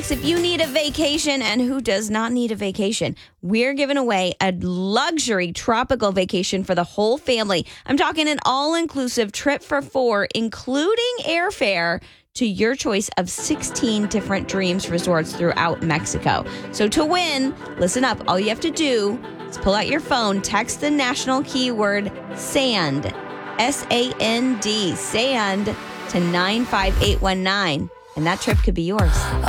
If you need a vacation, and who does not need a vacation, we're giving away a luxury tropical vacation for the whole family. I'm talking an all-inclusive trip for 4, including airfare to your choice of 16 different Dreams resorts throughout Mexico. So to win, listen up. All you have to do is pull out your phone, text the national keyword SAND, S-A-N-D, SAND, to 95819, and that trip could be yours.